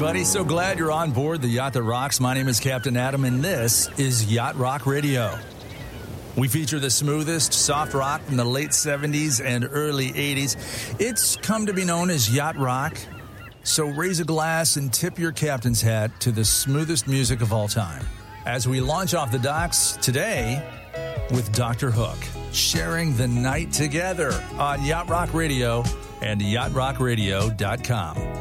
everybody. So glad you're on board the Yacht That Rocks. My name is Captain Adam, and this is Yacht Rock Radio. We feature the smoothest soft rock from the late 70s and early 80s. It's come to be known as Yacht Rock. So raise a glass and tip your captain's hat to the smoothest music of all time. As we launch off the docks today with Dr. Hook, sharing the night together on Yacht Rock Radio and yachtrockradio.com.